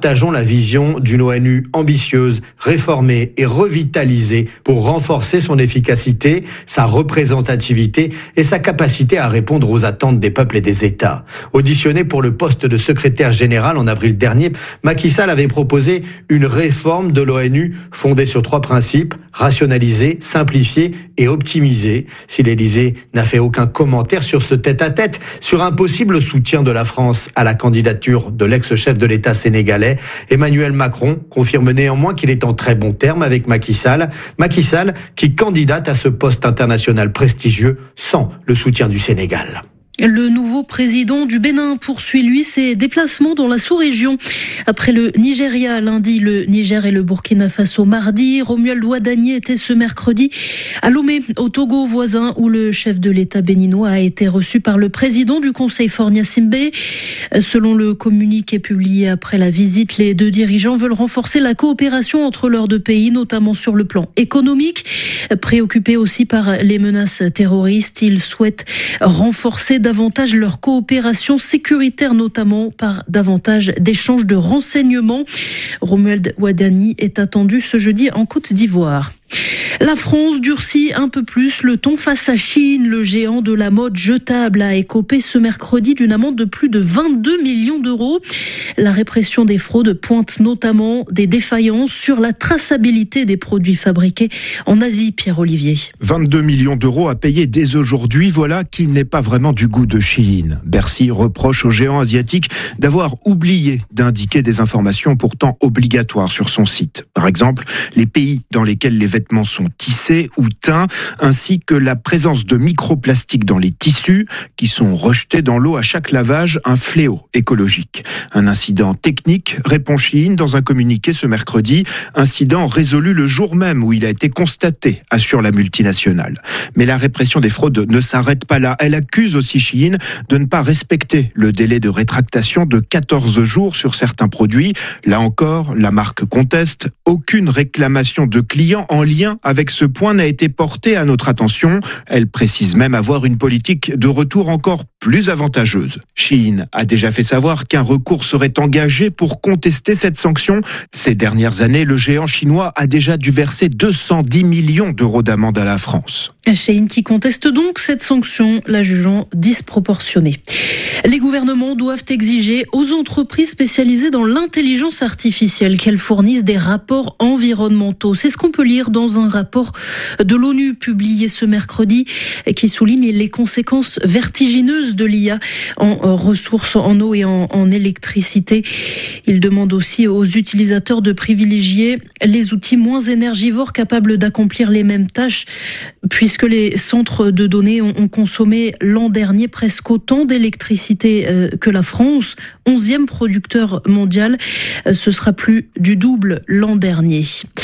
partageons la vision d'une ONU ambitieuse, réformée et revitalisée pour renforcer son efficacité, sa représentativité et sa capacité à répondre aux attentes des peuples et des États. Auditionné pour le poste de secrétaire général en avril dernier, Macky Sall avait proposé une réforme de l'ONU fondée sur 3 principes: rationaliser, simplifier et optimiser. Si l'Élysée n'a fait aucun commentaire sur ce tête-à-tête, sur un possible soutien de la France à la candidature de l'ex-chef de l'État sénégalais, Emmanuel Macron confirme néanmoins qu'il est en très bon terme avec Macky Sall. Macky Sall qui candidate à ce poste international prestigieux sans le soutien du Sénégal. Le nouveau président du Bénin poursuit, lui, ses déplacements dans la sous-région. Après le Nigeria lundi, le Niger et le Burkina Faso mardi, Romuald Ouadani était ce mercredi à Lomé, au Togo voisin, où le chef de l'État béninois a été reçu par le président du Conseil Faure Gnassingbé. Selon le communiqué publié après la visite, les 2 dirigeants veulent renforcer la coopération entre leurs 2 pays, notamment sur le plan économique. Préoccupés aussi par les menaces terroristes, ils souhaitent renforcer davantage leur coopération sécuritaire, notamment par davantage d'échanges de renseignements. Romuald Ouadani est attendu ce jeudi en Côte d'Ivoire. La France durcit un peu plus le ton face à Chine. Le géant de la mode jetable a écopé ce mercredi d'une amende de plus de 22 millions d'euros. La répression des fraudes pointe notamment des défaillances sur la traçabilité des produits fabriqués en Asie. Pierre-Olivier. 22 millions d'euros à payer dès aujourd'hui, voilà qui n'est pas vraiment du goût de Shein. Bercy reproche au géant asiatique d'avoir oublié d'indiquer des informations pourtant obligatoires sur son site. Par exemple, les pays dans lesquels les vêtements sont tissés ou teints, ainsi que la présence de microplastiques dans les tissus qui sont rejetés dans l'eau à chaque lavage, un fléau écologique. Un incident technique, répond Shein dans un communiqué ce mercredi, incident résolu le jour même où il a été constaté, assure la multinationale. Mais la répression des fraudes ne s'arrête pas là. Elle accuse aussi Shein de ne pas respecter le délai de rétractation de 14 jours sur certains produits. Là encore, la marque conteste. Aucune réclamation de clients en lien avec ce point n'a été portée à notre attention. Elle précise même avoir une politique de retour encore plus avantageuse. Shein a déjà fait savoir qu'un recours serait engagé pour contester cette sanction. Ces dernières années, le géant chinois a déjà dû verser 210 millions d'euros d'amende à la France. Shein qui conteste donc cette sanction, la jugeant disproportionnée. Les gouvernements doivent exiger aux entreprises spécialisées dans l'intelligence artificielle qu'elles fournissent des rapports environnementaux. C'est ce qu'on peut lire dans un rapport de l'ONU publié ce mercredi qui souligne les conséquences vertigineuses de l'IA en ressources en eau et en électricité. Il demande aussi aux utilisateurs de privilégier les outils moins énergivores capables d'accomplir les mêmes tâches, puisque les centres de données ont consommé l'an dernier presque autant d'électricité que la France, 11e producteur mondial. Ce sera plus du double l'an dernier.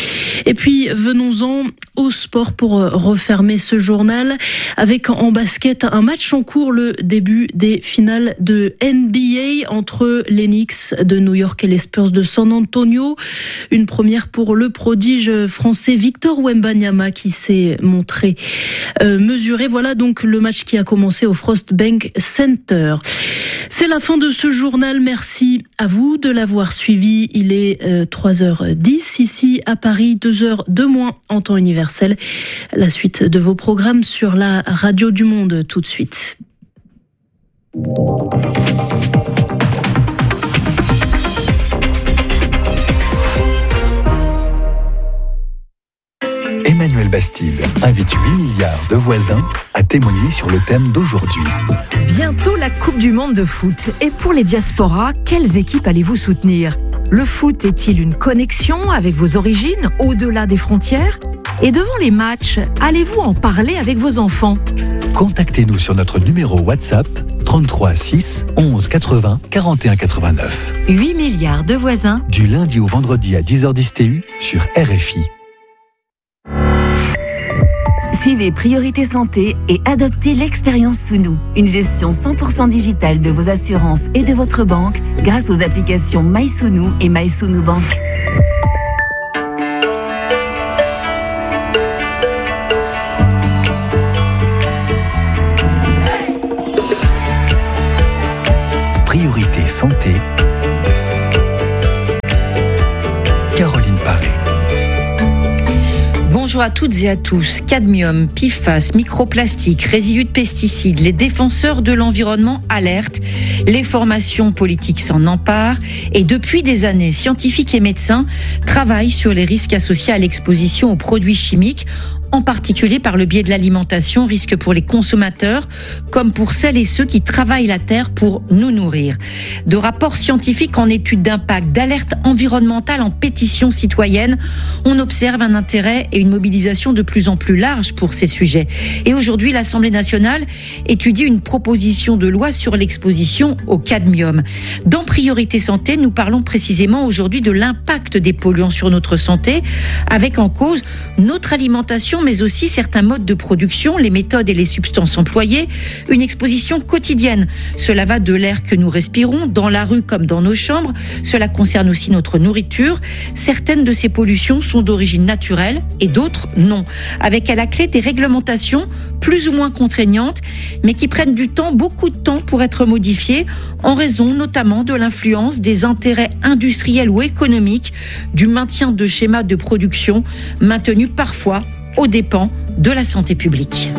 Et puis, venons-en au sport pour refermer ce journal avec en basket un match en cours, le début des finales de NBA entre les Knicks de New York et les Spurs de San Antonio. Une première pour le prodige français Victor Wembanyama qui s'est montré mesuré. Voilà donc le match qui a commencé au Frost Bank Center. C'est la fin de ce journal. Merci à vous de l'avoir suivi. Il est 3h10 ici à Paris, 2h de moins en temps universel. La suite de vos programmes sur la radio du Monde tout de suite. Emmanuel Bastide invite 8 milliards de voisins à témoigner sur le thème d'aujourd'hui. Bientôt la Coupe du Monde de foot. Et pour les diasporas, quelles équipes allez-vous soutenir ? Le foot est-il une connexion avec vos origines, au-delà des frontières ? Et devant les matchs, allez-vous en parler avec vos enfants ? Contactez-nous sur notre numéro WhatsApp 33 6 11 80 41 89. 8 milliards de voisins. Du lundi au vendredi à 10h10 TU sur RFI. Suivez Priorité Santé et adoptez l'expérience Sounou, une gestion 100% digitale de vos assurances et de votre banque grâce aux applications MySounou et MySounou Bank. Priorité Santé. Bonjour à toutes et à tous. Cadmium, PFAS, microplastiques, résidus de pesticides, les défenseurs de l'environnement alertent, les formations politiques s'en emparent et depuis des années, scientifiques et médecins travaillent sur les risques associés à l'exposition aux produits chimiques, en particulier par le biais de l'alimentation, risque pour les consommateurs comme pour celles et ceux qui travaillent la terre pour nous nourrir. De rapports scientifiques en études d'impact, d'alertes environnementales en pétitions citoyennes, on observe un intérêt et une mobilisation de plus en plus large pour ces sujets. Et aujourd'hui, l'Assemblée nationale étudie une proposition de loi sur l'exposition au cadmium. Dans Priorité Santé, nous parlons précisément aujourd'hui de l'impact des polluants sur notre santé, avec en cause notre alimentation, mais aussi certains modes de production, les méthodes et les substances employées, une exposition quotidienne. Cela va de l'air que nous respirons, dans la rue comme dans nos chambres. Cela concerne aussi notre nourriture. Certaines de ces pollutions sont d'origine naturelle et d'autres non. Avec à la clé des réglementations plus ou moins contraignantes, mais qui prennent du temps, beaucoup de temps pour être modifiées, en raison notamment de l'influence des intérêts industriels ou économiques, du maintien de schémas de production maintenus parfois aux dépens de la santé publique.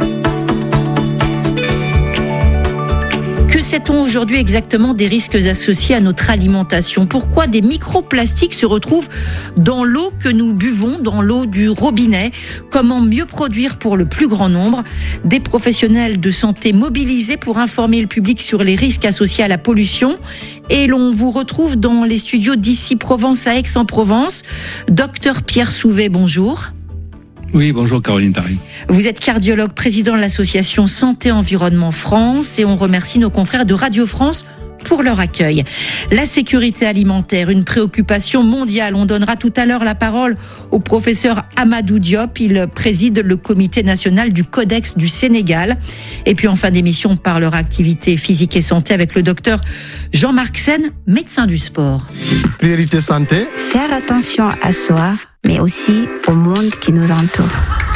Que sait-on aujourd'hui exactement des risques associés à notre alimentation ? Pourquoi des microplastiques se retrouvent dans l'eau que nous buvons, dans l'eau du robinet ? Comment mieux produire pour le plus grand nombre ? Des professionnels de santé mobilisés pour informer le public sur les risques associés à la pollution. Et l'on vous retrouve dans les studios d'Ici Provence à Aix-en-Provence. Docteur Pierre Souvet, bonjour. Oui, bonjour Caroline Paris. Vous êtes cardiologue, président de l'association Santé Environnement France et on remercie nos confrères de Radio France pour leur accueil. La sécurité alimentaire, une préoccupation mondiale. On donnera tout à l'heure la parole au professeur Amadou Diop. Il préside le comité national du Codex du Sénégal. Et puis en fin d'émission, on parlera activité physique et santé avec le docteur Jean-Marc Sen, médecin du sport. Priorité santé. Faire attention à soi, mais aussi au monde qui nous entoure.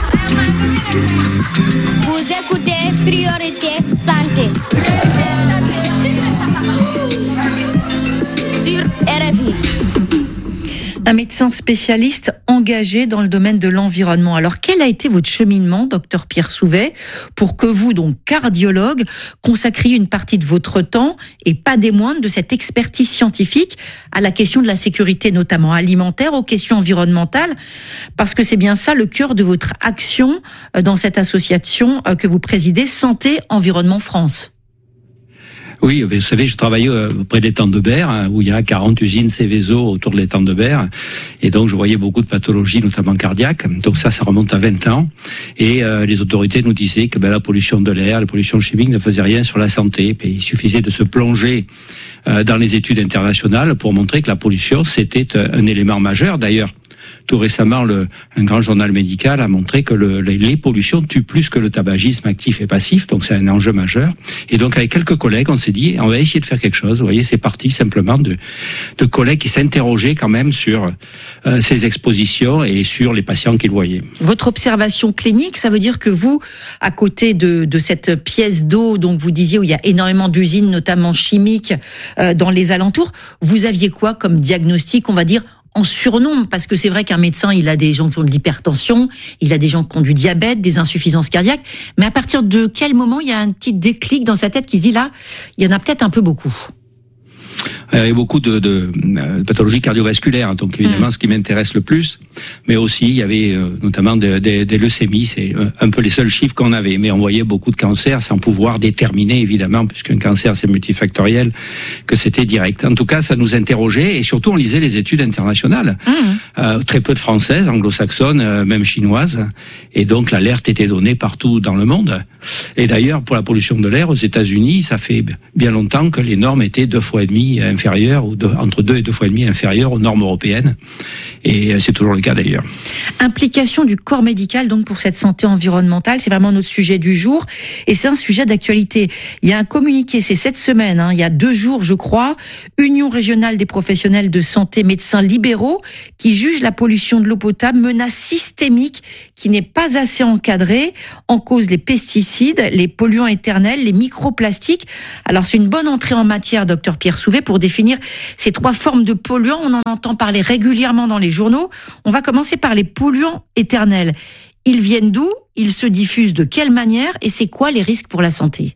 Vous écoutez Priorité Santé. Sur RFI. Un médecin spécialiste engagé dans le domaine de l'environnement. Alors, quel a été votre cheminement, docteur Pierre Souvet, pour que vous, donc cardiologue, consacriez une partie de votre temps, et pas des moindres, de cette expertise scientifique à la question de la sécurité, notamment alimentaire, aux questions environnementales, parce que c'est bien ça le cœur de votre action dans cette association que vous présidez, Santé Environnement France. Oui, vous savez, je travaillais près de l'étang de Berre, où il y a 40 usines Céveso autour de l'étang de Berre. Et donc, je voyais beaucoup de pathologies, notamment cardiaques. Donc ça remonte à 20 ans. Et les autorités nous disaient que la pollution de l'air, la pollution chimique ne faisait rien sur la santé. Et il suffisait de se plonger dans les études internationales pour montrer que la pollution, c'était un élément majeur. D'ailleurs, tout récemment, un grand journal médical a montré que les pollutions tuent plus que le tabagisme actif et passif, donc c'est un enjeu majeur. Et donc avec quelques collègues, on s'est dit, on va essayer de faire quelque chose. Vous voyez, c'est parti simplement de collègues qui s'interrogeaient quand même sur ces expositions et sur les patients qu'ils voyaient. Votre observation clinique, ça veut dire que vous, à côté de cette pièce d'eau, donc vous disiez où il y a énormément d'usines, notamment chimiques, dans les alentours, vous aviez quoi comme diagnostic, on va dire, en surnombre, parce que c'est vrai qu'un médecin, il a des gens qui ont de l'hypertension, il a des gens qui ont du diabète, des insuffisances cardiaques, mais à partir de quel moment il y a un petit déclic dans sa tête qui se dit là, il y en a peut-être un peu beaucoup? Il y a beaucoup de pathologies cardiovasculaires, donc évidemment ce qui m'intéresse le plus, mais aussi il y avait notamment des leucémies, c'est un peu les seuls chiffres qu'on avait, mais on voyait beaucoup de cancers sans pouvoir déterminer évidemment, puisqu'un cancer c'est multifactoriel, que c'était direct. En tout cas, ça nous interrogeait et surtout on lisait les études internationales, très peu de françaises, anglo-saxonnes, même chinoises, et donc l'alerte était donnée partout dans le monde. Et d'ailleurs, pour la pollution de l'air aux États-Unis, ça fait bien longtemps que les normes étaient 2,5 fois inférieures, ou entre 2 et 2,5 fois inférieures aux normes européennes. Et c'est toujours le cas d'ailleurs. Implication du corps médical donc pour cette santé environnementale, c'est vraiment notre sujet du jour. Et c'est un sujet d'actualité. Il y a un communiqué, c'est cette semaine, il y a 2 jours je crois, Union régionale des professionnels de santé médecins libéraux qui juge la pollution de l'eau potable menace systémique qui n'est pas assez encadrée, en cause les pesticides, les polluants éternels, les microplastiques. Alors c'est une bonne entrée en matière, docteur Pierre Souvet, pour définir ces 3 formes de polluants. On en entend parler régulièrement dans les journaux. On va commencer par les polluants éternels. Ils viennent d'où? Ils se diffusent de quelle manière? Et c'est quoi les risques pour la santé?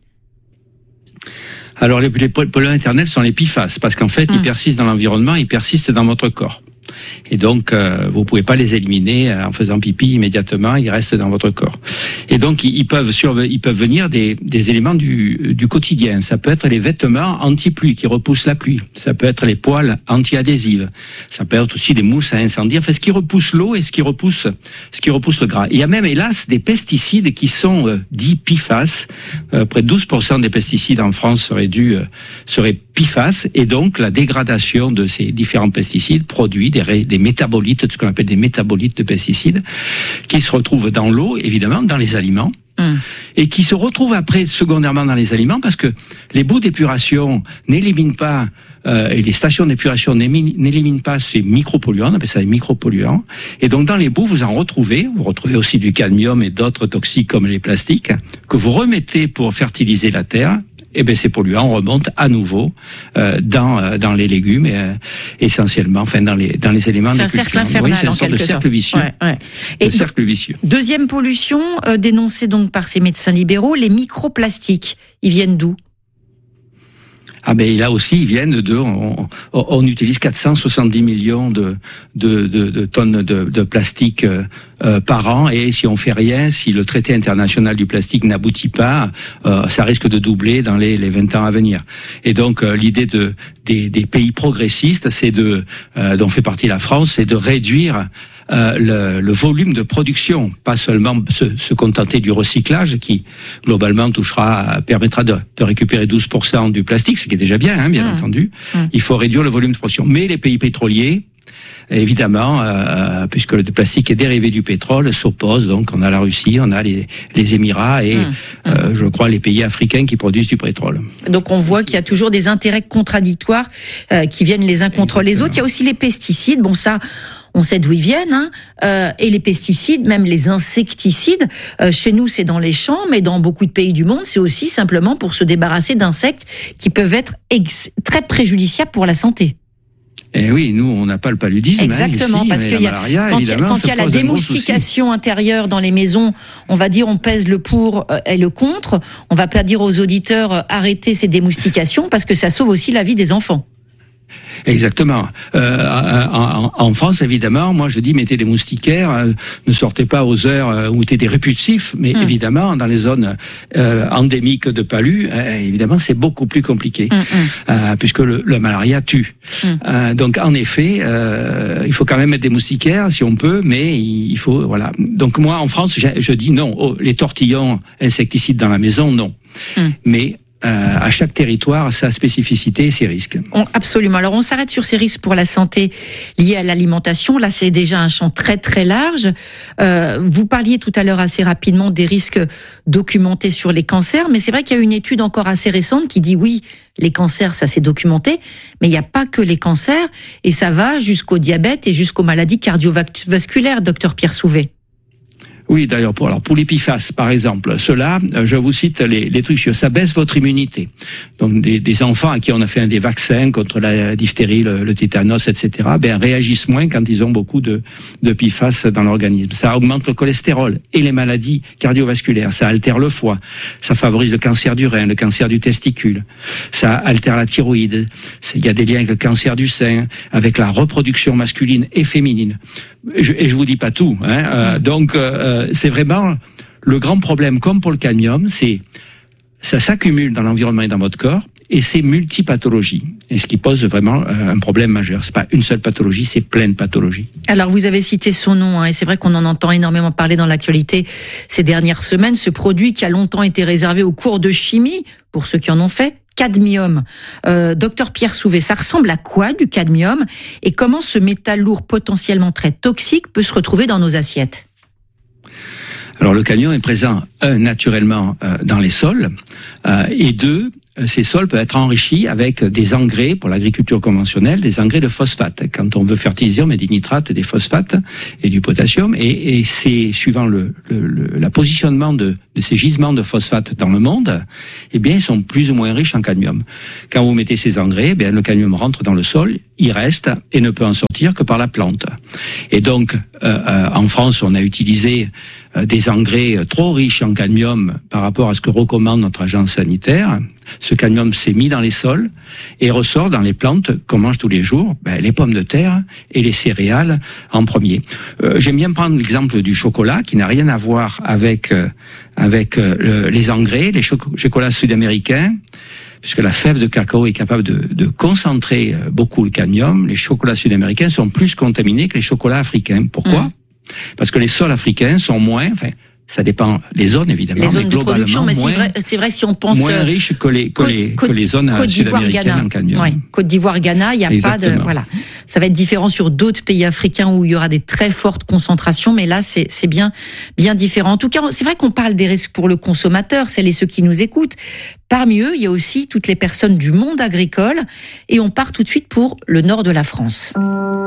Alors, les polluants éternels sont les PFAS, parce qu'en fait, ils persistent dans l'environnement, ils persistent dans votre corps. Et donc, vous pouvez pas les éliminer en faisant pipi immédiatement, ils restent dans votre corps. Et donc, ils peuvent venir des éléments du quotidien. Ça peut être les vêtements anti-pluie qui repoussent la pluie. Ça peut être les poêles anti-adhésives. Ça peut être aussi des mousses à incendie. Enfin, ce qui repousse l'eau et ce qui repousse le gras. Il y a même, hélas, des pesticides qui sont dits PFAS. Près de 12% des pesticides en France seraient PFAS. Et donc, la dégradation de ces différents pesticides produit des métabolites, ce qu'on appelle des métabolites de pesticides, qui se retrouvent dans l'eau, évidemment, dans les aliments, et qui se retrouvent après secondairement dans les aliments, parce que les boues d'épuration n'éliminent pas, et les stations d'épuration n'éliminent pas ces micropolluants, on appelle ça les micropolluants, et donc dans les boues, vous retrouvez aussi du cadmium et d'autres toxiques comme les plastiques, que vous remettez pour fertiliser la terre. Et bien ces polluants remontent à nouveau dans les légumes, essentiellement, enfin dans les éléments. C'est un cercle infernal, c'est une sorte de cercle vicieux. Et cercle vicieux. Deuxième pollution dénoncée donc par ces médecins libéraux, les microplastiques. Ils viennent d'où? Ah ben là aussi, ils viennent on utilise 470 millions de tonnes de plastique par an, et si on fait rien, si le traité international du plastique n'aboutit pas, ça risque de doubler dans les 20 ans à venir. Et donc l'idée des pays progressistes, c'est dont fait partie la France, c'est de réduire le volume de production, pas seulement se contenter du recyclage qui globalement permettra de récupérer 12% du plastique, ce qui est déjà bien, bien entendu. Il faut réduire le volume de production. Mais les pays pétroliers, évidemment, puisque le plastique est dérivé du pétrole, s'opposent. Donc on a la Russie, on a les Émirats et je crois les pays africains qui produisent du pétrole. Donc on voit qu'il y a toujours des intérêts contradictoires qui viennent les uns contre les autres. Il y a aussi les pesticides. Bon, ça, on sait d'où ils viennent, et les pesticides, même les insecticides, chez nous c'est dans les champs, mais dans beaucoup de pays du monde, c'est aussi simplement pour se débarrasser d'insectes qui peuvent être très préjudiciables pour la santé. Et oui, nous, on n'a pas le paludisme. Exactement, ici, parce que quand il y a la démoustication intérieure dans les maisons, on va dire on pèse le pour et le contre. On va pas dire aux auditeurs arrêtez ces démoustications parce que ça sauve aussi la vie des enfants. Exactement. En France, évidemment, moi je dis mettez des moustiquaires, ne sortez pas aux heures où mettez des répulsifs, mais évidemment dans les zones endémiques de palu, évidemment c'est beaucoup plus compliqué, puisque le malaria tue. Donc en effet, il faut quand même mettre des moustiquaires si on peut, mais il faut voilà. Donc moi en France, je dis non. Les tortillons insecticides dans la maison, non. Mais à chaque territoire, sa spécificité et ses risques. Absolument. Alors on s'arrête sur ces risques pour la santé liés à l'alimentation. Là, c'est déjà un champ très très large. Vous parliez tout à l'heure assez rapidement des risques documentés sur les cancers, mais c'est vrai qu'il y a une étude encore assez récente qui dit oui, les cancers, ça s'est documenté, mais il n'y a pas que les cancers, et ça va jusqu'au diabète et jusqu'aux maladies cardiovasculaires, docteur Pierre Souvet. Oui, d'ailleurs, pour les PFAS, par exemple, cela, je vous cite les trucs sur ça baisse votre immunité. Donc, des enfants à qui on a fait des vaccins contre la diphtérie, le tétanos, etc., réagissent moins quand ils ont beaucoup de PFAS dans l'organisme. Ça augmente le cholestérol et les maladies cardiovasculaires. Ça altère le foie. Ça favorise le cancer du rein, le cancer du testicule. Ça altère la thyroïde. Il y a des liens avec le cancer du sein, avec la reproduction masculine et féminine. Et je vous dis pas tout, donc c'est vraiment le grand problème, comme pour le cadmium, c'est ça s'accumule dans l'environnement et dans votre corps, et c'est multipathologie. Et ce qui pose vraiment un problème majeur. C'est pas une seule pathologie, c'est plein de pathologies. Alors vous avez cité son nom, et c'est vrai qu'on en entend énormément parler dans l'actualité ces dernières semaines. Ce produit qui a longtemps été réservé aux cours de chimie, pour ceux qui en ont fait, cadmium. Docteur Pierre Souvet, ça ressemble à quoi du cadmium, et comment ce métal lourd potentiellement très toxique peut se retrouver dans nos assiettes? Alors le cadmium est présent, naturellement dans les sols, et deux, ces sols peuvent être enrichis avec des engrais pour l'agriculture conventionnelle, des engrais de phosphate. Quand on veut fertiliser, on met des nitrates, des phosphates et du potassium, et c'est suivant la positionnement de ces gisements de phosphate dans le monde, eh bien, ils sont plus ou moins riches en cadmium. Quand vous mettez ces engrais, le cadmium rentre dans le sol, il reste et ne peut en sortir que par la plante. Et donc, en France, on a utilisé des engrais trop riches en cadmium par rapport à ce que recommande notre agence sanitaire. Ce cadmium s'est mis dans les sols et ressort dans les plantes qu'on mange tous les jours, les pommes de terre et les céréales en premier. J'aime bien prendre l'exemple du chocolat qui n'a rien à voir avec les engrais, les chocolats sud-américains, puisque la fève de cacao est capable de concentrer beaucoup le cadmium. Les chocolats sud-américains sont plus contaminés que les chocolats africains. Pourquoi ? Parce que les sols africains sont moins... Ça dépend des zones, évidemment. Les zones de production, mais c'est vrai si on pense... Moins riches que les zones sud-américaines en cadmium. Ouais. Côte d'Ivoire, Ghana, il n'y a pas de... Voilà. Ça va être différent sur d'autres pays africains où il y aura des très fortes concentrations, mais là, c'est bien différent. En tout cas, c'est vrai qu'on parle des risques pour le consommateur, celles et ceux qui nous écoutent. Parmi eux, il y a aussi toutes les personnes du monde agricole. Et on part tout de suite pour le nord de la France.